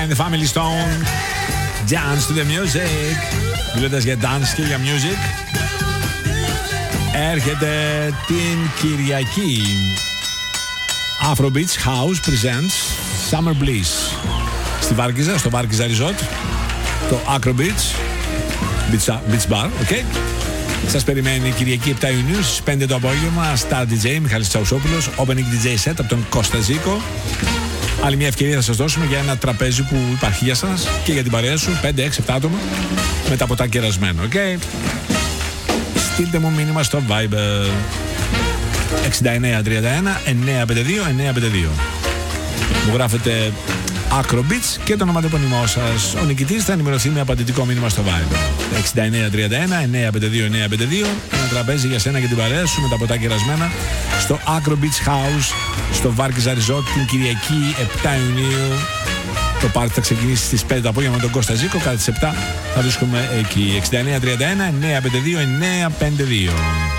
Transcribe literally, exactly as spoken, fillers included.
And the Family Stone, Dance to the Music. Μιλώντας για dance και για music, έρχεται την Κυριακή. Afro Beach House presents Summer Bliss στη Βάρκιζα, στο Βάρκιζα Resort, το Acro Beach Beach, Beach Bar, ok. Σας περιμένει η Κυριακή επτά Ιουνίου στις πέντε το απόγευμα. Star ντι τζέι Μιχάλης Τσαουσόπουλος, Opening ντι τζέι set από τον Κώστα Ζήκο. Άλλη μια ευκαιρία θα σας δώσουμε για ένα τραπέζι που υπάρχει για σας και για την παρέα σου, πέντε έξι επτά άτομα, με τα ποτά κερασμένο, ok. Στείλτε μου μήνυμα στο Viber εξήντα εννέα τριάντα ένα εννιακόσια πενήντα δύο εννιακόσια πενήντα δύο. Μου γράφετε Acro Beach και το ονοματεπώνυμό σας. Ο νικητής θα ενημερωθεί με απαντητικό μήνυμα στο Viber εξήντα εννέα τριάντα ένα εννιακόσια πενήντα δύο εννιακόσια πενήντα δύο. Ένα τραπέζι για σένα και την παρέα σου με τα ποτά κερασμένα στο Acro Beach House στο Βάρκιζα Resort την Κυριακή επτά Ιουνίου. Το πάρτι θα ξεκινήσει στις πέντε το απόγευμα με τον Κώστα Ζήκο. Κάθε τις επτά θα βρίσκομαι εκεί. εξήντα εννέα τριάντα ένα εννιακόσια πενήντα δύο εννιακόσια πενήντα δύο.